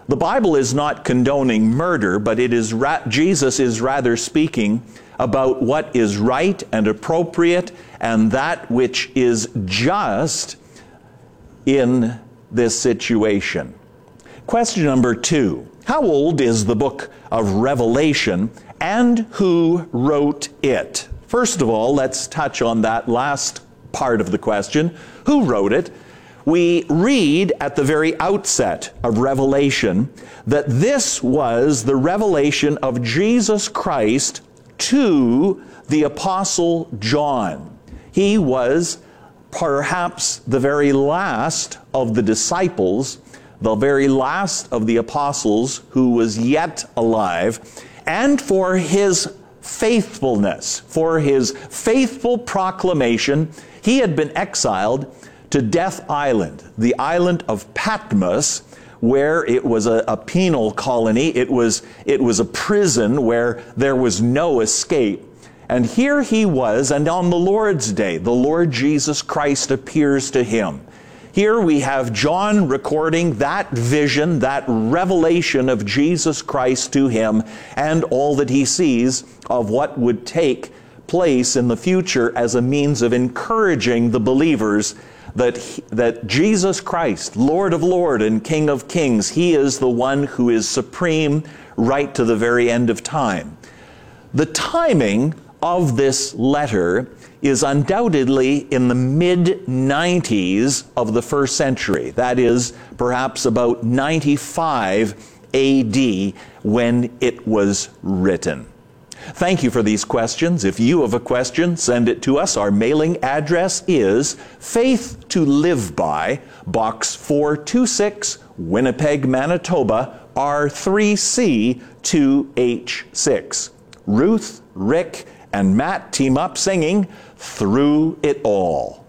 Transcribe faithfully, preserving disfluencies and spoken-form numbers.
The Bible is not condoning murder, but it is ra- Jesus is rather speaking about what is right and appropriate and that which is just in this situation. Question number two. How old is the book of Revelation and who wrote it? First of all, let's touch on that last part of the question. Who wrote it? We read at the very outset of Revelation that this was the revelation of Jesus Christ to the Apostle John. He was perhaps the very last of the disciples, the very last of the apostles who was yet alive, and for his faithfulness, for his faithful proclamation, he had been exiled to Death Island, the island of Patmos, where it was a, a penal colony. It was, it was a prison where there was no escape. And here he was, and on the Lord's Day, the Lord Jesus Christ appears to him. Here we have John recording that vision, that revelation of Jesus Christ to him, and all that he sees of what would take place in the future as a means of encouraging the believers that, he, that Jesus Christ, Lord of Lords and King of Kings, He is the one who is supreme right to the very end of time. The timing of this letter is undoubtedly in the mid nineties of the first century. That is perhaps about ninety-five A D when it was written. Thank you for these questions. If you have a question, send it to us. Our mailing address is Faith to Live By, Box four two six, Winnipeg, Manitoba, R three C two H six. Ruth, Rick, and Matt team up singing Through It All.